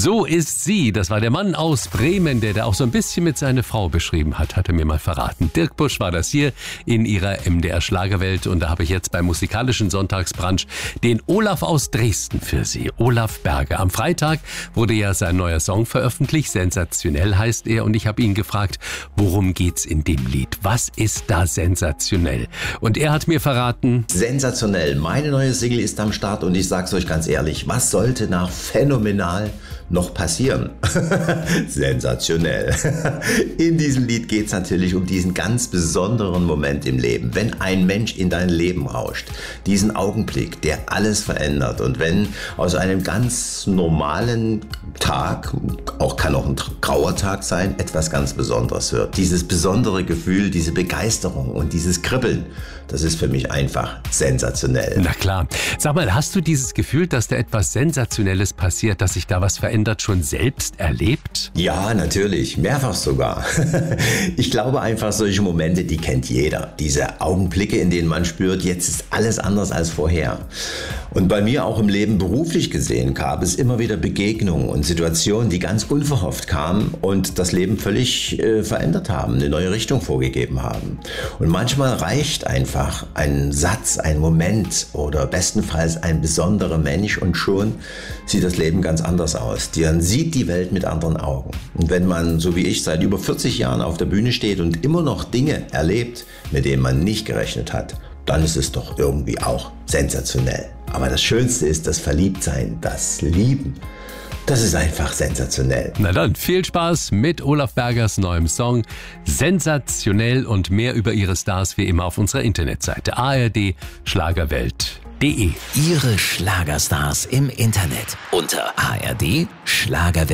So ist sie. Das war der Mann aus Bremen, der da auch so ein bisschen mit seiner Frau beschrieben hat er mir mal verraten. Dirk Busch war das hier in ihrer MDR Schlagerwelt. Und da habe ich jetzt beim musikalischen Sonntagsbrunch den Olaf aus Dresden für Sie. Olaf Berger. Am Freitag wurde ja sein neuer Song veröffentlicht. Sensationell heißt er. Und ich habe ihn gefragt, worum geht's in dem Lied? Was ist da sensationell? Und er hat mir verraten: Sensationell. Meine neue Single ist am Start und ich sag's euch ganz ehrlich, was sollte nach phänomenal noch passieren? Sensationell. In diesem Lied geht es natürlich um diesen ganz besonderen Moment im Leben. Wenn ein Mensch in dein Leben rauscht, diesen Augenblick, der alles verändert, und wenn aus einem ganz normalen Tag, kann auch ein grauer Tag sein, etwas ganz Besonderes wird. Dieses besondere Gefühl, diese Begeisterung und dieses Kribbeln, das ist für mich einfach sensationell. Na klar. Sag mal, hast du dieses Gefühl, dass da etwas Sensationelles passiert, dass sich da was verändert, schon selbst erlebt? Ja, natürlich. Mehrfach sogar. Ich glaube einfach, solche Momente, die kennt jeder. Diese Augenblicke, in denen man spürt, jetzt ist alles anders als vorher. Und bei mir auch im Leben beruflich gesehen gab es immer wieder Begegnungen und Situationen, die ganz unverhofft kamen und das Leben völlig verändert haben, eine neue Richtung vorgegeben haben. Und manchmal reicht einfach ein Satz, ein Moment oder bestenfalls ein besonderer Mensch und schon sieht das Leben ganz anders aus. Man sieht die Welt mit anderen Augen. Und wenn man, so wie ich, seit über 40 Jahren auf der Bühne steht und immer noch Dinge erlebt, mit denen man nicht gerechnet hat, dann ist es doch irgendwie auch sensationell. Aber das Schönste ist das Verliebtsein, das Lieben. Das ist einfach sensationell. Na dann, viel Spaß mit Olaf Bergers neuem Song. Sensationell, und mehr über ihre Stars wie immer auf unserer Internetseite ard-schlagerwelt.de. Ihre Schlagerstars im Internet unter ard-schlagerwelt.de.